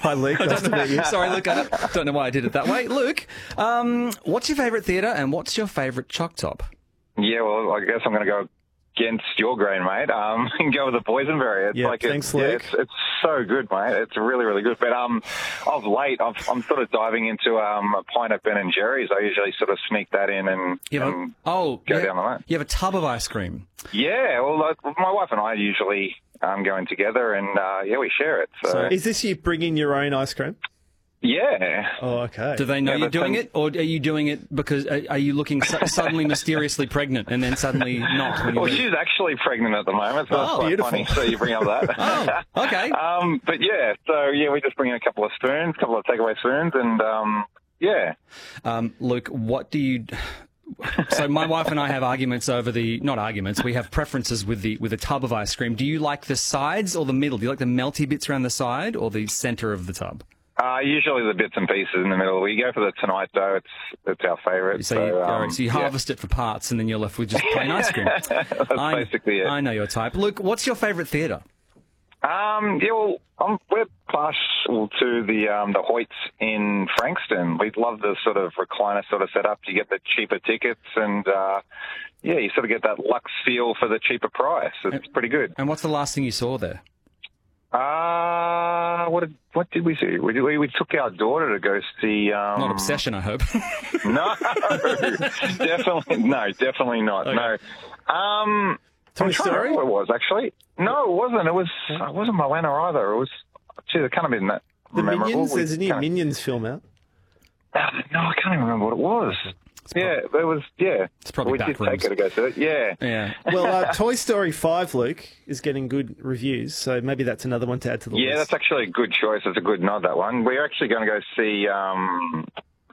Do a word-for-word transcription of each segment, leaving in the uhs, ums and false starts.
Hi, Luke. Nice to meet you. Sorry, Luke. I don't, don't know why I did it that way. Luke, um, what's your favourite theatre and what's your favourite Choc Top? Yeah, well, I guess I'm going to go against your grain, mate. Um, and go with the Boysenberry. It's yeah, like thanks, it's, Luke. yeah, it's, it's so good, mate. It's really, really good. But um, of late, I've, I'm sort of diving into um, a pint of Ben and Jerry's. I usually sort of sneak that in and, You have and a, oh, go yeah, down the line. you have a tub of ice cream. Yeah, well, like, my wife and I usually um, go in together, and uh, yeah, we share it. So, Is this you bringing your own ice cream? yeah. Oh, okay. Do they know Yeah, you're but doing some- it, or are you doing it because are, are you looking su- suddenly mysteriously pregnant and then suddenly not? When you Well, do it? she's actually pregnant at the moment, so Oh, it's quite beautiful. funny. So you bring up that. Oh, okay. um, but yeah, so yeah, we just bring in a couple of spoons, a couple of takeaway spoons, and um, yeah. Um, Luke, what do you? So my wife and I have arguments over the not arguments. We have preferences with the with a tub of ice cream. Do you like the sides or the middle? Do you like the melty bits around the side or the centre of the tub? Uh, usually the bits and pieces in the middle. We go for the Tonight though. It's it's our favourite. So, So, you, um, so you yeah. harvest it for parts, and then you're left with just plain ice cream. That's I, basically it. I know your type. Luke, what's your favourite theatre? Um, yeah, well, um, we're partial to the um, the Hoyts in Frankston. We love the sort of recliner sort of setup. You get the cheaper tickets, and uh, yeah, you sort of get that luxe feel for the cheaper price. It's pretty good. And what's the last thing you saw there? Uh, what did what did we see? We, we, we took our daughter to go see. Um, Not Obsession, I hope. No, definitely no, definitely not. Okay. No. Um, Toy I'm trying to Story? remember what it was actually. No, it wasn't. It was. It wasn't Moana either. It was. Geez, it can't have been that The memorable. Minions? We There's a new kinda- Minions film out. Ah, no, I can't even remember what it was. Yeah, it was. Yeah, It's probably we did Backrooms. take her to go see it. Yeah. Yeah. Well, uh, Toy Story five, Luke, is getting good reviews, so maybe that's another one to add to the Yeah, list. that's actually a good choice. It's a good nod, that one. We're actually going to go see um,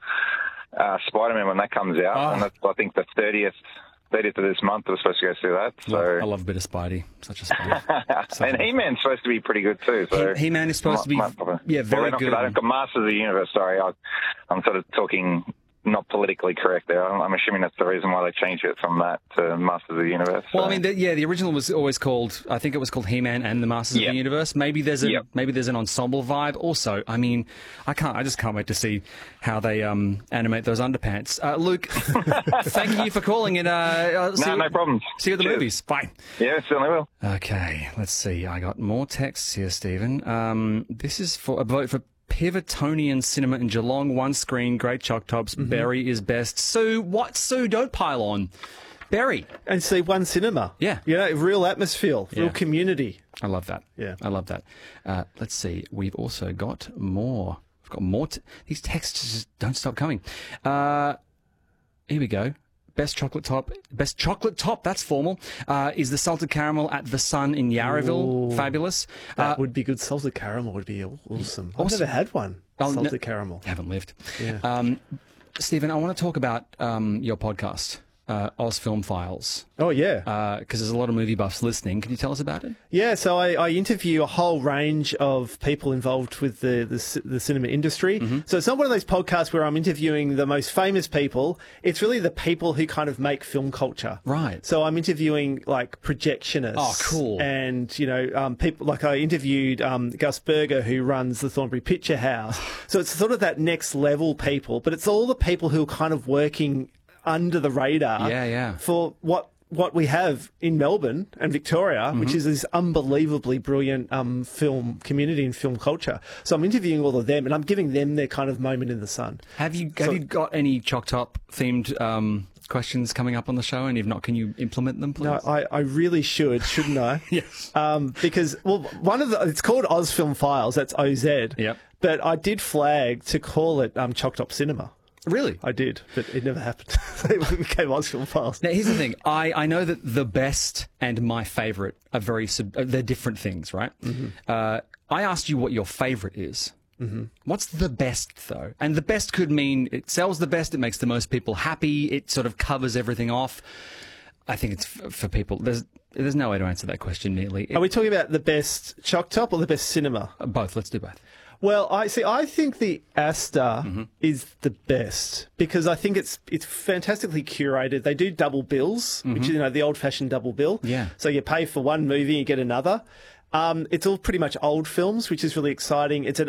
uh, Spider-Man when that comes out, Oh. and that's, I think, the thirtieth, thirtieth of this month we're supposed to go see that. So. I love a bit of Spidey. Such a Spidey. So- And He-Man's supposed to be pretty good too. So He- He-Man is supposed to be- Might- might- yeah, very well, not good. I've got Masters of the Universe. Sorry, I, I'm sort of talking not politically correct there. I'm, I'm assuming that's the reason why they changed it from that to Masters of the Universe. Well, so. I mean, the, yeah, the original was always called. I think it was called He-Man and the Masters Yep. of the Universe. Maybe there's a Yep. maybe there's an ensemble vibe. Also, I mean, I can't. I just can't wait to see how they um, animate those underpants. Uh, Luke, thank you for calling it. Uh, uh, see no, you, no problems. See you at the Cheers. movies. Bye. Yeah, certainly will. Okay, let's see. I got more texts here, Stephen. Um, this is for a vote for Pivotonian Cinema in Geelong. One screen, great Choc Tops. Mm-hmm. Berry is best. Sue, what? Sue, don't pile on. Berry. And see, one cinema. Yeah. You know, real atmosphere, real Yeah. community. I love that. Yeah. I love that. Uh, let's see. We've also got more. We've got more. T- These texts just don't stop coming. Uh, here we go. Best chocolate top. Best chocolate top. That's formal. Uh, is the salted caramel at the Sun in Yarraville. Ooh. Fabulous. That Uh, would be good. Salted caramel would be awesome. I've Awesome. never had one. Oh, no- Salted caramel. haven't lived. Yeah. Um, Stephen, I want to talk about um, your podcast, uh, Oz Film Files, Oh, yeah. because there's a lot of movie buffs listening. Can you tell us about it? Yeah, so I, I interview a whole range of people involved with the, the, c- the cinema industry. Mm-hmm. So it's not one of those podcasts where I'm interviewing the most famous people. It's really the people who kind of make film culture. Right. So I'm interviewing like projectionists. Oh, cool. And, you know, um, people like I interviewed um, Gus Berger, who runs the Thornbury Picture House. So it's sort of that next level people, but it's all the people who are kind of working under the radar Yeah, yeah. for what what we have in Melbourne and Victoria, Mm-hmm. which is this unbelievably brilliant um, film community and film culture. So I'm interviewing all of them, and I'm giving them their kind of moment in the sun. Have you have So- you got any Choc Top themed um, questions coming up on the show? And if not, can you implement them, please? No, I, I really should, shouldn't I? Yes. Um, because, well, one of the, it's called Oz Film Files, that's O Z. Yep. But I did flag to call it um, Choc Top Cinema. Really? I did, but it never happened. It became Oz Film Files. Now, here's the thing. I, I know that the best and my favourite are very, sub- uh, they're different things, right? Mm-hmm. Uh, I asked you what your favourite is. Mm-hmm. What's the best, though? And the best could mean it sells the best, it makes the most people happy, it sort of covers everything off. I think it's f- for people. There's there's no way to answer that question neatly. It- Are we talking about the best Choc Top or the best cinema? both. Let's do both. Well, I see. I think the Astor Mm-hmm. is the best because I think it's it's fantastically curated. They do double bills, which is you know the old-fashioned double bill. Mm-hmm. Yeah. So you pay for one movie, you get another. Um, it's all pretty much old films, which is really exciting. It's an